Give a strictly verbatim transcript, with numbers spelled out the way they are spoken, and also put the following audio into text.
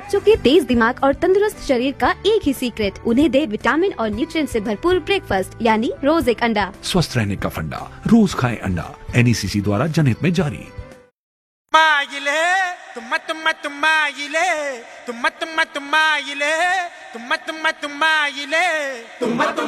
बच्चों के तेज दिमाग और तंदुरुस्त शरीर का एक ही सीक्रेट, उन्हें दे विटामिन और न्यूट्रिएंट से भरपूर ब्रेकफास्ट यानी रोज एक अंडा। स्वस्थ रहने का फंडा, रोज खाएं अंडा। एन ई सी सी द्वारा जनहित में जारी। माइले तुम तुम तुम माइले तुम तुम तुम माइले तुम तुम तुम माइले तुम